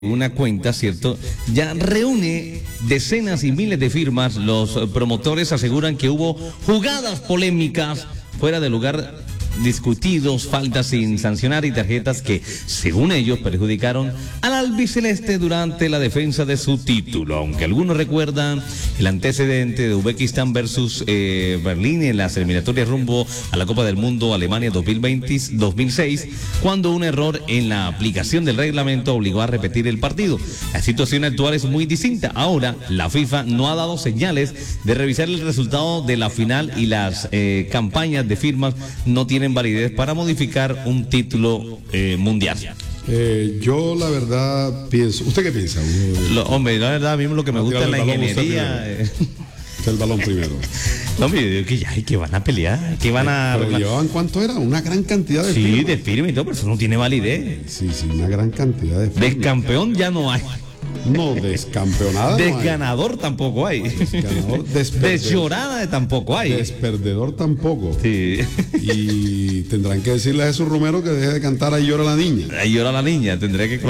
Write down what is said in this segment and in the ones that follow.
Una cuenta, ¿cierto? Ya reúne decenas y miles de firmas. Los promotores aseguran que hubo jugadas polémicas fuera de lugar, discutidos, faltas sin sancionar y tarjetas que, según ellos, perjudicaron al albiceleste durante la defensa de su título. Aunque algunos recuerdan el antecedente de Uzbekistán versus Berlín en las eliminatorias rumbo a la Copa del Mundo Alemania 2006, cuando un error en la aplicación del reglamento obligó a repetir el partido. La situación actual es muy distinta. Ahora, la FIFA no ha dado señales de revisar el resultado de la final y las campañas de firmas no tienen validez para modificar un título mundial. Yo la verdad pienso. ¿Usted qué piensa? Hombre, la verdad a mí lo que me gusta es la ingeniería. El balón primero. No, yo digo que ya, que van a pelear, que van a... Pero llevaban, ¿cuánto era? Una gran cantidad de firmas. Sí, firmas. de firmas y todo, pero eso no tiene validez. Sí, una gran cantidad de firmas. Descampeón ya no hay. No, descampeonada desganador no tampoco hay. Desganador, deslorada tampoco hay. Desperdedor tampoco. Sí. Y tendrán que decirle a Jesús Romero que deje de cantar Ahí llora la niña. Ahí llora la niña, tendré que...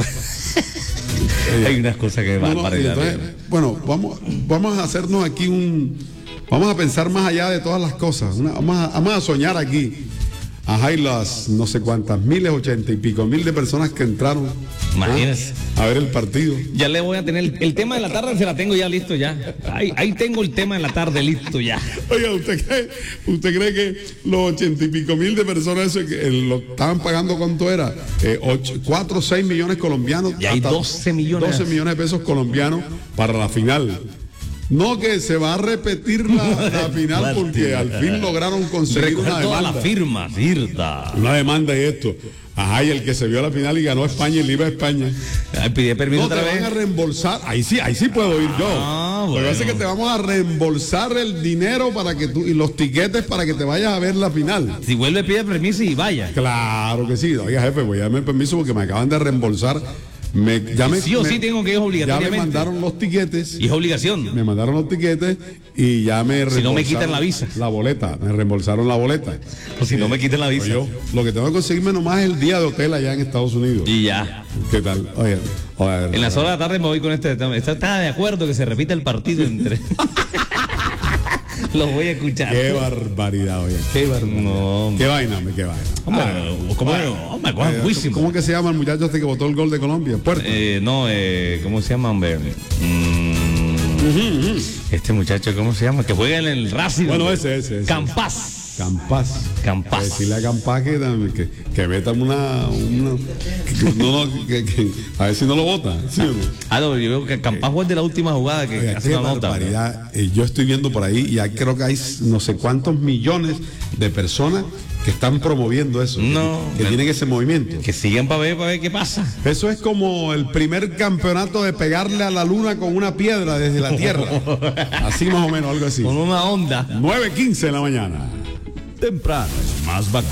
Hay unas cosas que van para allá. Bueno, vamos a hacernos aquí vamos a pensar más allá de todas las cosas. Vamos a soñar aquí. Hay las no sé cuántas miles, 80 y pico mil de personas que entraron. Imagínese. A ver el partido. Ya le voy a tener el tema de la tarde, se la tengo ya listo ya. Ahí tengo el tema de la tarde listo ya. Oiga, ¿usted cree que los 80 y pico mil de personas eso lo estaban pagando cuánto era? 4 o 6 millones colombianos. Y hay 12 millones. 12 millones de pesos colombianos para la final. No, que se va a repetir la final porque al fin lograron conseguir una demanda. La firma, Virta. Una demanda y esto. Y el que se vio a la final y ganó España y le iba a España. Pide permiso otra vez. Van a reembolsar. Ahí sí puedo ir yo. Lo que pasa es que te vamos a reembolsar el dinero para que tú y los tiquetes para que te vayas a ver la final. Si vuelve, pide permiso y vaya. Claro que sí. Oiga, jefe, voy a darme el permiso porque me acaban de reembolsar. Sí tengo que ir obligatoriamente. Ya me mandaron los tiquetes. Y es obligación. Me mandaron los tiquetes y ya me reembolsaron. Si no me quitan la visa. La boleta, me reembolsaron la boleta. O si no me quitan la visa. Yo lo que tengo que conseguirme nomás es el día de hotel allá en Estados Unidos. Y ya. ¿Qué tal? Oye, en las horas de la tarde me voy con este tema. ¿Está de acuerdo que se repita el partido entre... Los voy a escuchar. Qué barbaridad, oye. Qué barbaridad. No, qué vaina. ¿Cómo que se llama el muchacho este que votó el gol de Colombia? ¿Puerto? ¿Cómo se llama, hombre? Este muchacho, ¿cómo se llama? Que juega en el Racing. Bueno, ese. Campas. Decirle a Campas que veta a ver si no lo vota. ¿Sí o no? Yo veo que Campas fue de la última jugada que hace una nota. Yo estoy viendo por ahí y creo que hay no sé cuántos millones de personas que están promoviendo eso, que tienen ese movimiento. Que sigan para ver qué pasa. Eso es como el primer campeonato de pegarle a la luna con una piedra desde la tierra. Así más o menos, algo así. Con una onda. 9:15 de la mañana. Temprano es más bacán.